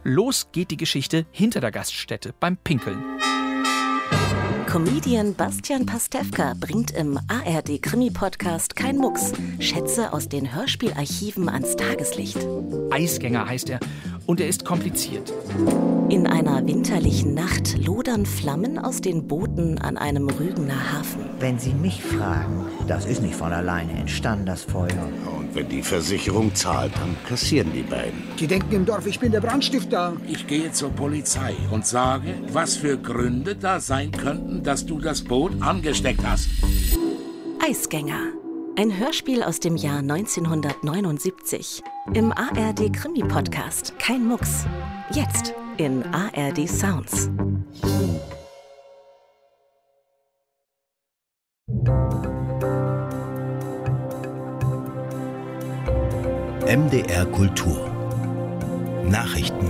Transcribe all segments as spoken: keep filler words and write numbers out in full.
Los geht die Geschichte hinter der Gaststätte beim Pinkeln. Comedian Bastian Pastewka bringt im A R D-Krimi-Podcast Kein Mucks Schätze aus den Hörspielarchiven ans Tageslicht. Eisgänger heißt er und er ist kompliziert. In einer winterlichen Nacht lodern Flammen aus den Booten an einem Rügener Hafen. Wenn Sie mich fragen, das ist nicht von alleine entstanden, das Feuer. Und wenn die Versicherung zahlt, dann kassieren die beiden. Die denken im Dorf, ich bin der Brandstifter. Ich gehe zur Polizei und sage, was für Gründe da sein könnten, dass du das Boot angesteckt hast. Eisgänger. Ein Hörspiel aus dem Jahr neunzehnhundertneunundsiebzig. Im A R D-Krimi-Podcast Kein Mucks. Jetzt in A R D Sounds. M D R Kultur. Nachrichten.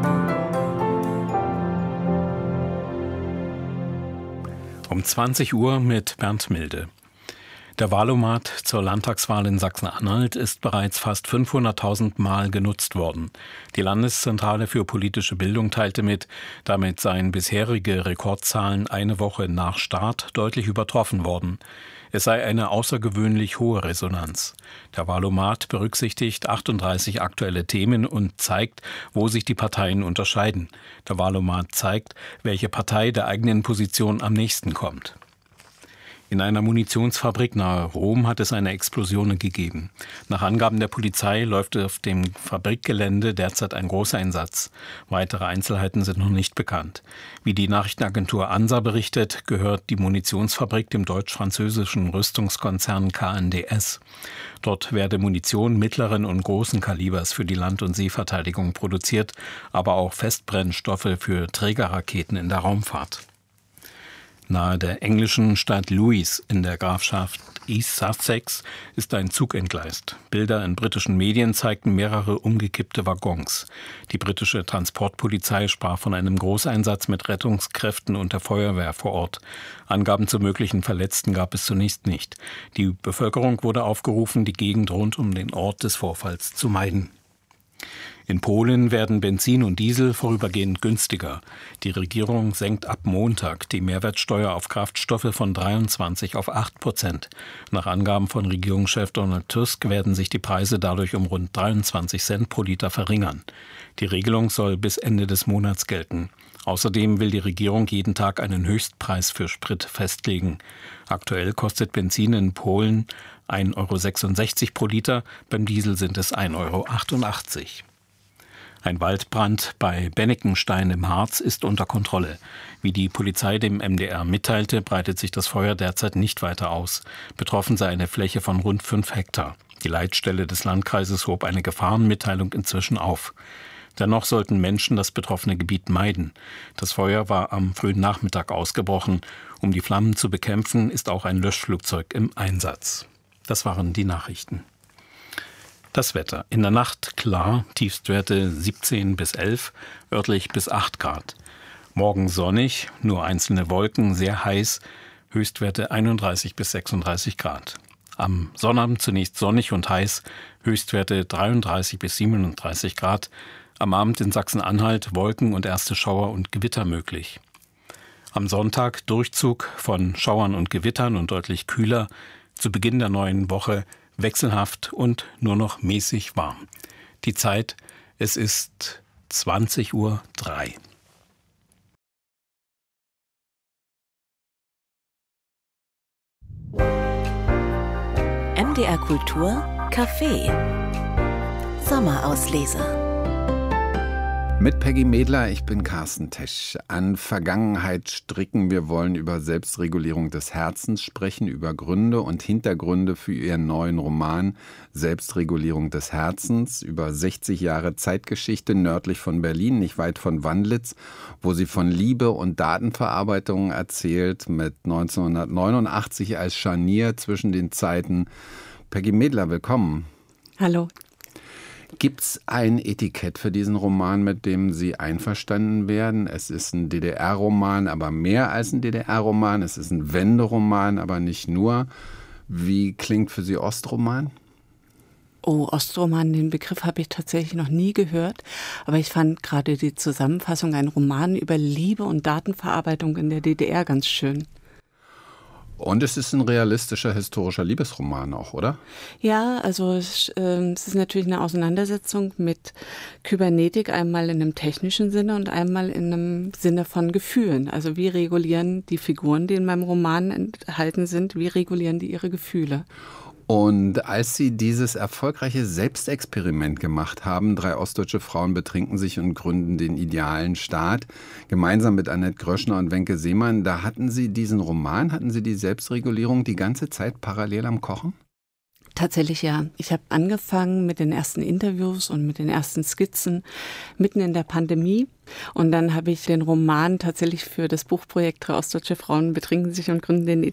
Um zwanzig Uhr mit Bernd Milde. Der Wahlomat zur Landtagswahl in Sachsen-Anhalt ist bereits fast fünfhunderttausend Mal genutzt worden. Die Landeszentrale für politische Bildung teilte mit, damit seien bisherige Rekordzahlen eine Woche nach Start deutlich übertroffen worden. Es sei eine außergewöhnlich hohe Resonanz. Der Wahlomat berücksichtigt achtunddreißig aktuelle Themen und zeigt, wo sich die Parteien unterscheiden. Der Wahlomat zeigt, welche Partei der eigenen Position am nächsten kommt. In einer Munitionsfabrik nahe Rom hat es eine Explosion gegeben. Nach Angaben der Polizei läuft auf dem Fabrikgelände derzeit ein großer Einsatz. Weitere Einzelheiten sind noch nicht bekannt. Wie die Nachrichtenagentur ANSA berichtet, gehört die Munitionsfabrik dem deutsch-französischen Rüstungskonzern K N D S. Dort werde Munition mittleren und großen Kalibers für die Land- und Seeverteidigung produziert, aber auch Festbrennstoffe für Trägerraketen in der Raumfahrt. Nahe der englischen Stadt Lewes in der Grafschaft East Sussex ist ein Zug entgleist. Bilder in britischen Medien zeigten mehrere umgekippte Waggons. Die britische Transportpolizei sprach von einem Großeinsatz mit Rettungskräften und der Feuerwehr vor Ort. Angaben zu möglichen Verletzten gab es zunächst nicht. Die Bevölkerung wurde aufgerufen, die Gegend rund um den Ort des Vorfalls zu meiden. In Polen werden Benzin und Diesel vorübergehend günstiger. Die Regierung senkt ab Montag die Mehrwertsteuer auf Kraftstoffe von dreiundzwanzig auf acht Prozent. Nach Angaben von Regierungschef Donald Tusk werden sich die Preise dadurch um rund dreiundzwanzig Cent pro Liter verringern. Die Regelung soll bis Ende des Monats gelten. Außerdem will die Regierung jeden Tag einen Höchstpreis für Sprit festlegen. Aktuell kostet Benzin in Polen ein Euro sechsundsechzig pro Liter, beim Diesel sind es ein Euro achtundachtzig. Ein Waldbrand bei Bennekenstein im Harz ist unter Kontrolle. Wie die Polizei dem M D R mitteilte, breitet sich das Feuer derzeit nicht weiter aus. Betroffen sei eine Fläche von rund fünf Hektar. Die Leitstelle des Landkreises hob eine Gefahrenmitteilung inzwischen auf. Dennoch sollten Menschen das betroffene Gebiet meiden. Das Feuer war am frühen Nachmittag ausgebrochen. Um die Flammen zu bekämpfen, ist auch ein Löschflugzeug im Einsatz. Das waren die Nachrichten. Das Wetter. In der Nacht klar, Tiefstwerte siebzehn bis elf, örtlich bis acht Grad. Morgen sonnig, nur einzelne Wolken, sehr heiß, Höchstwerte einunddreißig bis sechsunddreißig Grad. Am Sonnabend zunächst sonnig und heiß, Höchstwerte dreiunddreißig bis siebenunddreißig Grad. Am Abend in Sachsen-Anhalt Wolken und erste Schauer und Gewitter möglich. Am Sonntag Durchzug von Schauern und Gewittern und deutlich kühler. Zu Beginn der neuen Woche wechselhaft und nur noch mäßig warm. Die Zeit, es ist zwanzig Uhr drei. M D R Kultur Café Sommerauslese. Mit Peggy Medler, ich bin Carsten Tesch. An Vergangenheit stricken. Wir wollen über Selbstregulierung des Herzens sprechen, über Gründe und Hintergründe für ihren neuen Roman Selbstregulierung des Herzens, über sechzig Jahre Zeitgeschichte nördlich von Berlin, nicht weit von Wandlitz, wo sie von Liebe und Datenverarbeitung erzählt, mit neunzehnhundertneunundachtzig als Scharnier zwischen den Zeiten. Peggy Medler, willkommen. Hallo. Gibt es ein Etikett für diesen Roman, mit dem Sie einverstanden werden? Es ist ein D D R-Roman, aber mehr als ein D D R-Roman. Es ist ein Wenderoman, aber nicht nur. Wie klingt für Sie Ostroman? Oh, Ostroman, den Begriff habe ich tatsächlich noch nie gehört. Aber ich fand gerade die Zusammenfassung, ein Roman über Liebe und Datenverarbeitung in der D D R ganz schön. Und es ist ein realistischer, historischer Liebesroman auch, oder? Ja, also es, äh, es ist natürlich eine Auseinandersetzung mit Kybernetik, einmal in einem technischen Sinne und einmal in einem Sinne von Gefühlen. Also wie regulieren die Figuren, die in meinem Roman enthalten sind, wie regulieren die ihre Gefühle? Und als Sie dieses erfolgreiche Selbstexperiment gemacht haben, drei ostdeutsche Frauen betrinken sich und gründen den idealen Staat, gemeinsam mit Annette Gröschner und Wenke Seemann, da hatten Sie diesen Roman, hatten Sie die Selbstregulierung die ganze Zeit parallel am Kochen? Tatsächlich ja. Ich habe angefangen mit den ersten Interviews und mit den ersten Skizzen mitten in der Pandemie. Und dann habe ich den Roman tatsächlich für das Buchprojekt Drei ostdeutsche Frauen betrinken sich und gründen den